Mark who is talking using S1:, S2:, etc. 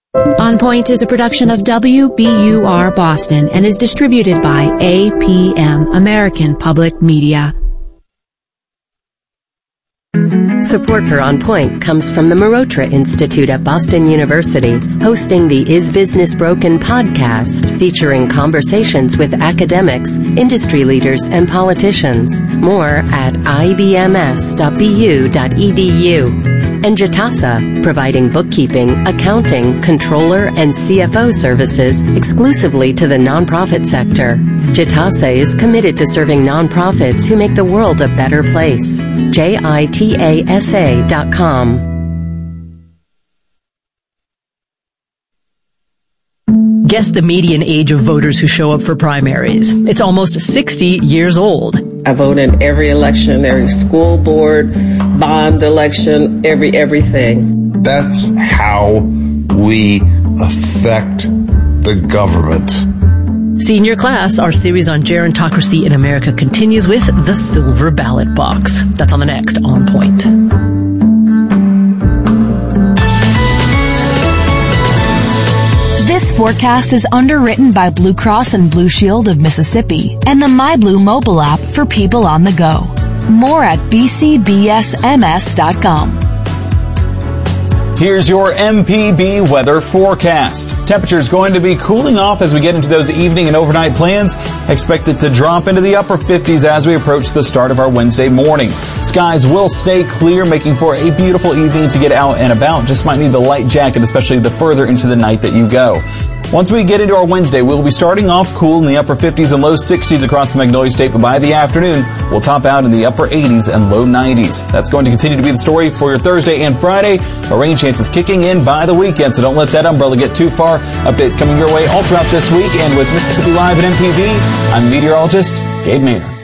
S1: On Point is a production of WBUR Boston and is distributed by APM, American Public Media.
S2: Support for On Point comes from the Marotra Institute at Boston University, hosting the Is Business Broken podcast, featuring conversations with academics, industry leaders, and politicians. More at ibms.bu.edu. And Jitasa, providing bookkeeping, accounting, controller, and CFO services exclusively to the nonprofit sector. Jitasa is committed to serving nonprofits who make the world a better place. JITASA.com.
S3: Guess the median age of voters who show up for primaries. It's almost 60 years old.
S4: I vote in every election, every school board, bond election, everything.
S5: That's how we affect the government.
S3: Senior Class, our series on gerontocracy in America, continues with the silver ballot box. That's on the next On Point.
S6: This forecast is underwritten by Blue Cross and Blue Shield of Mississippi and the MyBlue mobile app for people on the go. More at bcbsms.com.
S7: Here's your MPB weather forecast. Temperatures going to be cooling off as we get into those evening and overnight plans. Expect it to drop into the upper 50s as we approach the start of our Wednesday morning. Skies will stay clear, making for a beautiful evening to get out and about. Just might need the light jacket, especially the further into the night that you go. Once we get into our Wednesday, we'll be starting off cool in the upper 50s and low 60s across the Magnolia State, but by the afternoon, we'll top out in the upper 80s and low 90s. That's going to continue to be the story for your Thursday and Friday. A rain chance is kicking in by the weekend, so don't let that umbrella get too far. Updates coming your way all throughout this week, and with Mississippi Live at MPB, I'm meteorologist Gabe Maynard.